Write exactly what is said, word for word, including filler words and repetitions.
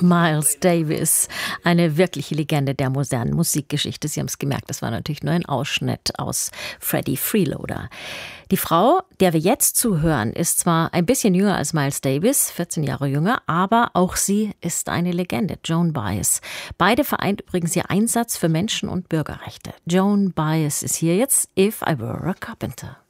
Miles Davis, eine wirkliche Legende der modernen Musikgeschichte. Sie haben es gemerkt, das war natürlich nur ein Ausschnitt aus Freddie Freeloader. Die Frau, der wir jetzt zuhören, ist zwar ein bisschen jünger als Miles Davis, vierzehn Jahre jünger, aber auch sie ist eine Legende, Joan Baez. Beide vereint übrigens ihr Einsatz für Menschen- und Bürgerrechte. Joan Baez ist hier jetzt, If I Were a Carpenter.